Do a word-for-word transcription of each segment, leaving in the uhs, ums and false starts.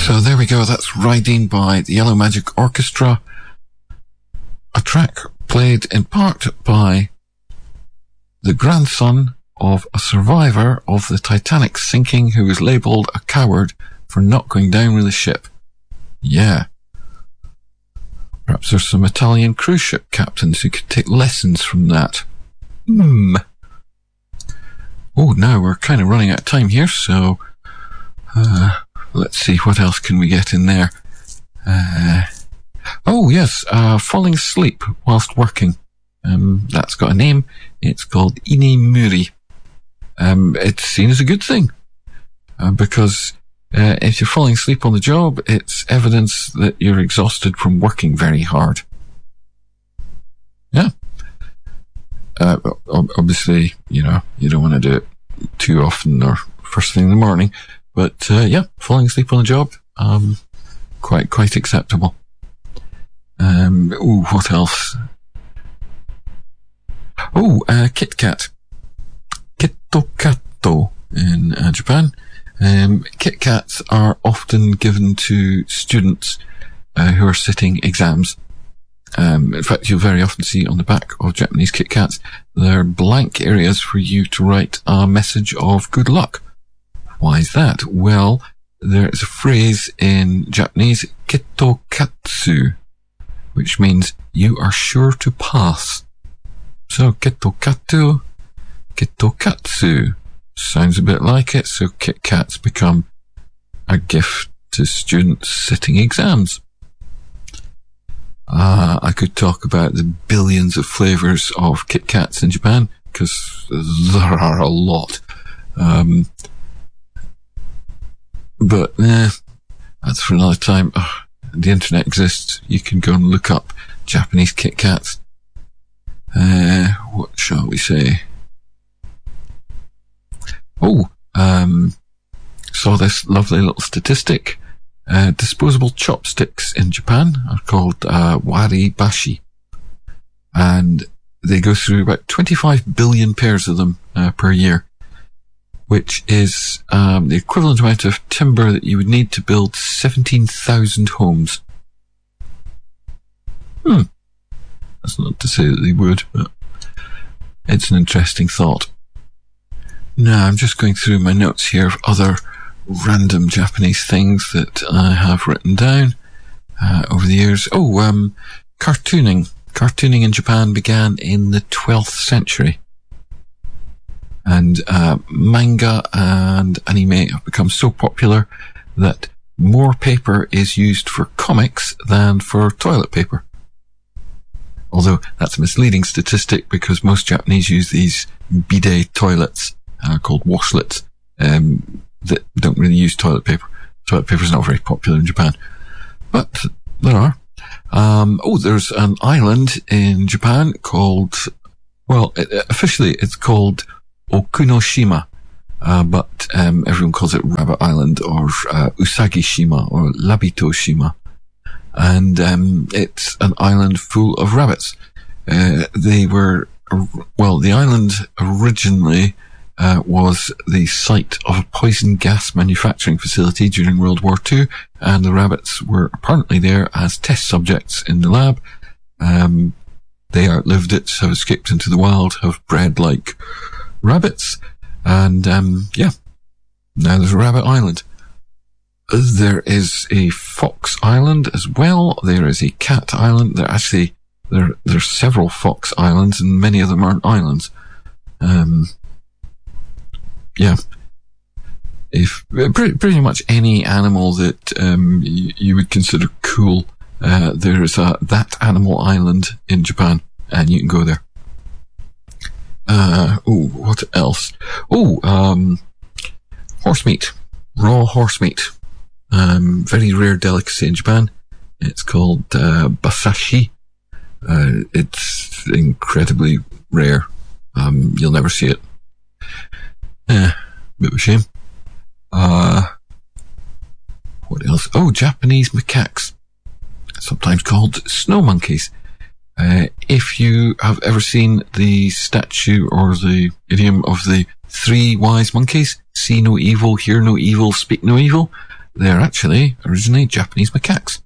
So there we go. That's Riding by the Yellow Magic Orchestra. A track played in part by the grandson of a survivor of the Titanic sinking who was labelled a coward for not going down with the ship. Yeah. Perhaps there's some Italian cruise ship captains who could take lessons from that. Hmm. Oh, now we're kind of running out of time here, so uh, let's see, what else can we get in there? Uh, oh, yes, uh, falling asleep whilst working. Um, that's got a name. It's called Inemuri. Um, it's seen as a good thing, uh, because uh, if you're falling asleep on the job, it's evidence that you're exhausted from working very hard. Yeah. Uh, obviously, you know, you don't want to do it too often or first thing in the morning, but uh, yeah, falling asleep on the job, um, quite quite acceptable. Um, ooh, what else? Oh, uh, Kit Kat, Kitto-Katto in uh, Japan. Um, Kit Kats are often given to students uh, who are sitting exams. Um, in fact, you'll very often see on the back of Japanese Kit Kats, there are blank areas for you to write a message of good luck. Why is that? Well, there is a phrase in Japanese, Kitto-Katsu, which means you are sure to pass. So, Kitto-Katsu, Kitto-Katsu sounds a bit like it, so Kit Kats become a gift to students sitting exams. Uh, I could talk about the billions of flavours of Kit Kats in Japan, because there are a lot. Um, but, eh, that's for another time. Oh, the internet exists. You can go and look up Japanese Kit Kats. Uh, what shall we say? Oh, um, saw this lovely little statistic. Uh, disposable chopsticks in Japan are called uh, wari-bashi, and they go through about twenty-five billion pairs of them uh, per year, which is um, the equivalent amount of timber that you would need to build seventeen thousand homes. Hmm. That's not to say that they would, but it's an interesting thought. Now, I'm just going through my notes here of other random Japanese things that I have written down uh, over the years. Oh, um, cartooning. Cartooning in Japan began in the twelfth century. And uh, manga and anime have become so popular that more paper is used for comics than for toilet paper. Although that's a misleading statistic, because most Japanese use these bidet toilets uh, called washlets um, that don't really use toilet paper. Toilet paper is not very popular in Japan, but there are. Um, oh, there's an island in Japan called, well, it, officially it's called Okunoshima, uh, but um, everyone calls it Rabbit Island or uh, Usagi-shima or Labito-shima. And um, it's an island full of rabbits. Uh, they were, well, the island originally uh, was the site of a poison gas manufacturing facility during World War Two, and the rabbits were apparently there as test subjects in the lab. Um, they outlived it, have escaped into the wild, have bred like rabbits, and um, yeah, now there's a Rabbit Island. There is a Fox Island as well. There is a Cat Island. There actually, there, there's several Fox Islands, and many of them aren't islands. Um, yeah. If, pretty, pretty much any animal that, um, you, you would consider cool, uh, there is a, that animal island in Japan, and you can go there. Uh, oh, what else? Oh, um, horse meat. Raw horse meat. Um, very rare delicacy in Japan. It's called uh, basashi. Uh, it's incredibly rare. Um, you'll never see it. Eh, bit of a shame. Uh, what else? Oh, Japanese macaques, sometimes called snow monkeys. Uh, if you have ever seen the statue or the idiom of the three wise monkeys, see no evil, hear no evil, speak no evil, they're actually originally Japanese macaques.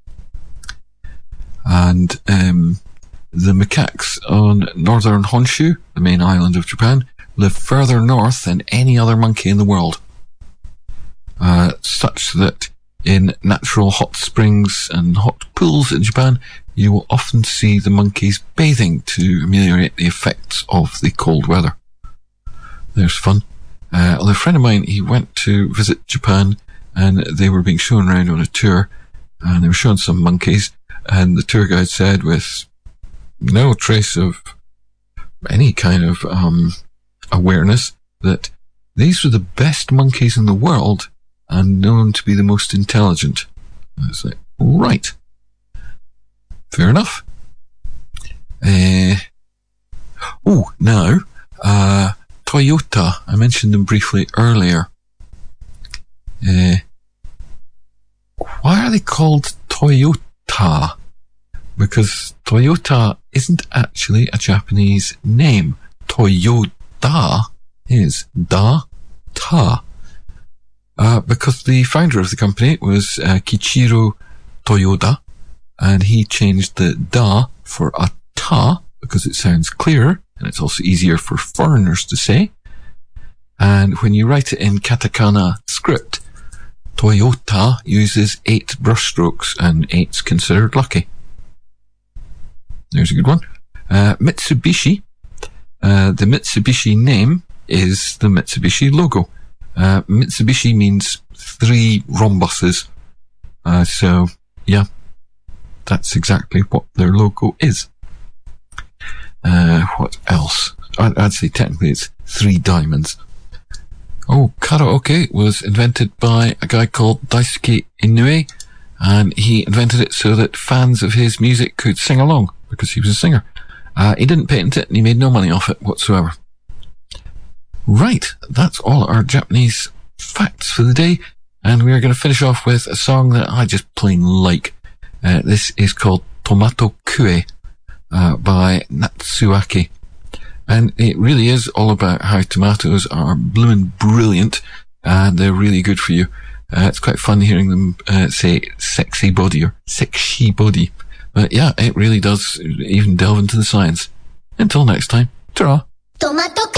And um, the macaques on northern Honshu, the main island of Japan, live further north than any other monkey in the world. Uh, such that in natural hot springs and hot pools in Japan, you will often see the monkeys bathing to ameliorate the effects of the cold weather. There's fun. Uh, well, a friend of mine, he went to visit Japan, and they were being shown around on a tour, and they were showing some monkeys, and the tour guide said, with no trace of any kind of um, awareness, that these were the best monkeys in the world and known to be the most intelligent. I was like, right. Fair enough. Uh, oh, now, uh, Toyota, I mentioned them briefly earlier. Uh, why are they called Toyota? Because Toyota isn't actually a Japanese name. Toyota is da-ta. Uh, because the founder of the company was uh, Kichiro Toyoda, and he changed the da for a ta because it sounds clearer, and it's also easier for foreigners to say. And when you write it in katakana script, Toyota uses eight brushstrokes, and eight's considered lucky. There's a good one. Uh, Mitsubishi. Uh, the Mitsubishi name is the Mitsubishi logo. Uh, Mitsubishi means three rhombuses. Uh, so, yeah, that's exactly what their logo is. Uh, what else? I'd, I'd say technically it's three diamonds. Oh, karaoke was invented by a guy called Daisuke Inoue, and he invented it so that fans of his music could sing along, because he was a singer. Uh, he didn't patent it, and he made no money off it whatsoever. Right, that's all our Japanese facts for the day, and we are going to finish off with a song that I just plain like. Uh, this is called Tomato Kue uh, by Natsuaki, and it really is all about how tomatoes are bloomin' brilliant, and they're really good for you. Uh, it's quite fun hearing them uh, say sexy body or sexy body, but yeah, it really does even delve into the science. Until next time, ta-ra! Tomato